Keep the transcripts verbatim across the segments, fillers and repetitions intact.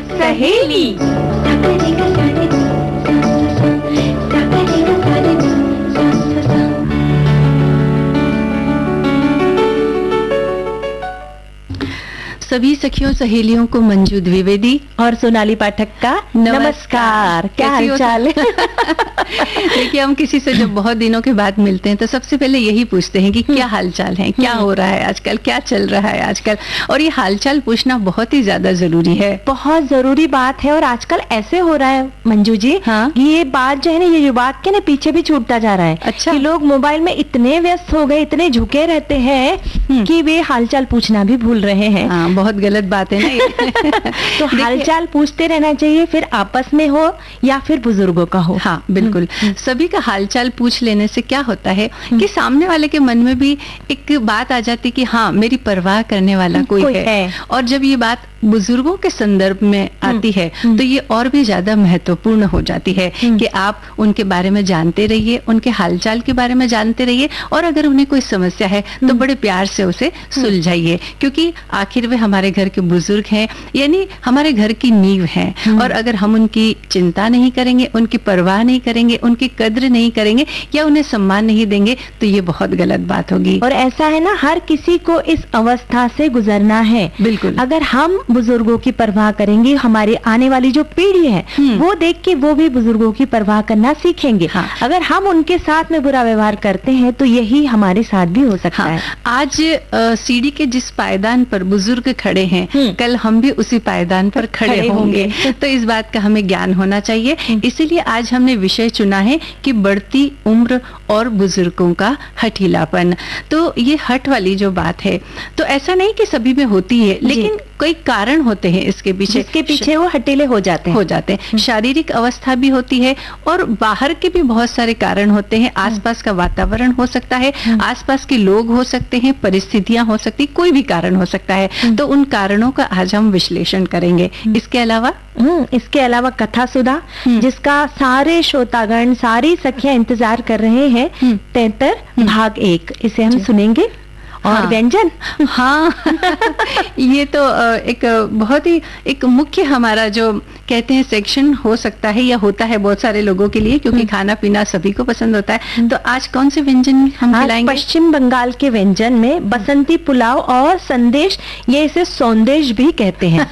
सहेली। सभी सखियों सहेलियों को मंजू द्विवेदी और सोनाली पाठक का नमस्कार। क्या हाल चाल है? देखिए, हम किसी से जब बहुत दिनों के बाद मिलते हैं तो सबसे पहले यही पूछते हैं कि क्या हाल चाल है, क्या हो रहा है आजकल, क्या चल रहा है आजकल। और ये हाल चाल पूछना बहुत ही ज्यादा जरूरी है, बहुत जरूरी बात है। और आजकल ऐसे हो रहा है मंजू जी, हाँ? ये बात जो है ना, ये युवा के ना पीछे भी छूटता जा रहा है। अच्छा। कि लोग मोबाइल में इतने व्यस्त हो गए, इतने झुके रहते हैं कि वे हालचाल पूछना भी भूल रहे हैं। हाँ, बहुत गलत बात है ना ये। तो हालचाल पूछते रहना चाहिए, फिर आपस में हो या फिर बुजुर्गों का हो। हाँ बिल्कुल, सभी का हालचाल पूछ लेने से क्या होता है कि सामने वाले के मन में भी एक बात आ जाती कि हाँ, मेरी परवाह करने वाला कोई, कोई है।, है और जब ये बात बुजुर्गों के संदर्भ में आती है तो ये और भी ज्यादा महत्वपूर्ण हो जाती है कि आप उनके बारे में जानते रहिए, उनके हालचाल के बारे में जानते रहिए, और अगर उन्हें कोई समस्या है तो बड़े प्यार से उसे सुलझाइए, क्योंकि आखिर वे हमारे घर के बुजुर्ग हैं, यानी हमारे घर की नींव हैं। और अगर हम उनकी चिंता नहीं करेंगे, उनकी परवाह नहीं करेंगे, उनकी कद्र नहीं करेंगे या उन्हें सम्मान नहीं देंगे तो ये बहुत गलत बात होगी। और ऐसा है ना, हर किसी को इस अवस्था से गुजरना है। बिल्कुल। अगर हम बुजुर्गों की परवाह करेंगे, हमारी आने वाली जो पीढ़ी है वो देख के वो भी बुजुर्गों की परवाह करना सीखेंगे। हाँ। अगर हम उनके साथ में बुरा व्यवहार करते हैं तो यही हमारे साथ भी हो सकता हाँ। है। आज सीढ़ी के जिस पायदान पर बुजुर्ग खड़े हैं, कल हम भी उसी पायदान पर खड़े, खड़े होंगे, होंगे। तो इस बात का हमें ज्ञान होना चाहिए। इसीलिए आज हमने विषय चुना है कि बढ़ती उम्र और बुजुर्गों का हठीलापन। तो ये हठ वाली जो बात है, तो ऐसा नहीं कि सभी में होती है, लेकिन कई कारण होते हैं इसके पीछे, इसके पीछे वो हठीले हो जाते हैं हो जाते हैं शारीरिक अवस्था भी होती है और बाहर के भी बहुत सारे कारण होते हैं। आसपास का वातावरण हो सकता है, आसपास के लोग हो सकते हैं, परिस्थितियां हो सकती, कोई भी कारण हो सकता है। तो उन कारणों का आज हम विश्लेषण करेंगे। इसके अलावा इसके अलावा कथा सुधा, जिसका सारे श्रोतागण, सारी सखियां इंतजार कर रहे हैं, तैतर भाग एक, इसे हम सुनेंगे। और हाँ। व्यंजन हाँ ये तो एक बहुत ही एक मुख्य हमारा जो कहते हैं सेक्शन हो सकता है या होता है बहुत सारे लोगों के लिए, क्योंकि खाना पीना सभी को पसंद होता है। तो आज कौन से व्यंजन हम खिलाएंगे? पश्चिम बंगाल के व्यंजन में बसंती पुलाव और संदेश, ये इसे सौंदेश भी कहते हैं।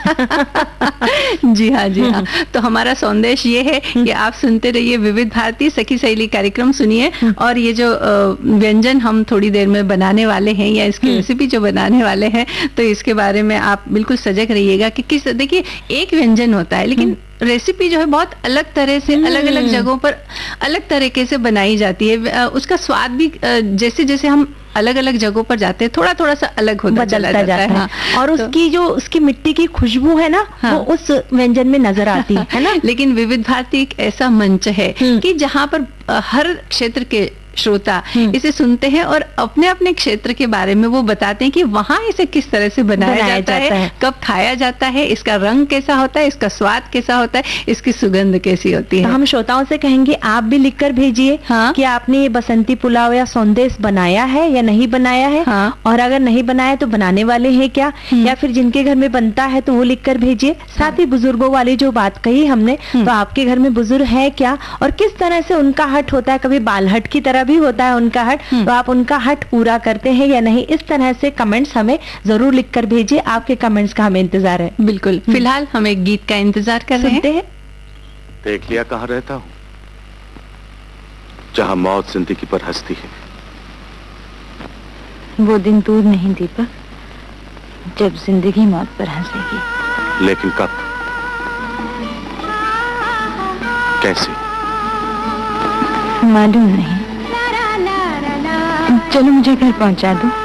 जी हाँ, जी हाँ। तो हमारा सौंदेश ये है कि आप सुनते रहिए विविध भारती सखी सहेली कार्यक्रम सुनिए, और ये जो व्यंजन हम थोड़ी देर में बनाने वाले हैं या इसकी रेसिपी जो बनाने वाले हैं, तो इसके बारे में आप बिल्कुल सजग रहिएगा कि किस, देखिए एक व्यंजन होता है लेकिन रेसिपी जो है बहुत अलग तरह से अलग अलग जगहों पर अलग तरीके से बनाई जाती है। उसका स्वाद भी जैसे जैसे हम अलग अलग जगहों पर जाते हैं थोड़ा थोड़ा सा अलग होता चला जाता, जाता है, है। हाँ। और तो, उसकी जो उसकी मिट्टी की खुशबू है ना, हाँ। वो उस व्यंजन में नजर आती है ना। लेकिन विविध भारती एक ऐसा मंच है कि जहाँ पर हर क्षेत्र के श्रोता इसे सुनते हैं और अपने अपने क्षेत्र के बारे में वो बताते हैं कि वहाँ इसे किस तरह से बनाया, बनाया जाता, जाता है, है, कब खाया जाता है, इसका रंग कैसा होता है, इसका स्वाद कैसा होता है, इसकी सुगंध कैसी होती है। तो हम श्रोताओं से कहेंगे आप भी लिखकर भेजिए हाँ? कि आपने ये बसंती पुलाव या सौंदेश बनाया है या नहीं बनाया है, हाँ? और अगर नहीं बनाया तो बनाने वाले हैं क्या, या फिर जिनके घर में बनता है तो वो लिखकर भेजिए। साथ ही बुजुर्गों वाली जो बात कही हमने, तो आपके घर में बुजुर्ग है क्या और किस तरह से उनका हट होता है, कभी बाल हट की तरह भी होता है उनका हट, तो आप उनका हट पूरा करते हैं या नहीं, इस तरह से कमेंट्स हमें जरूर लिखकर भेजिए। आपके कमेंट्स का हमें इंतजार है। बिल्कुल। फिलहाल हम एक गीत का इंतजार कर रहे हैं। देख लिया कहाँ रहता हूँ, जहाँ मौत जिंदगी पर हंसती है। वो दिन दूर नहीं दीपक, जब जिंदगी मौत पर हंसेगी। लेकिन कब, कैसे, मालूम नहीं। चलो मुझे घर पहुंचा दो।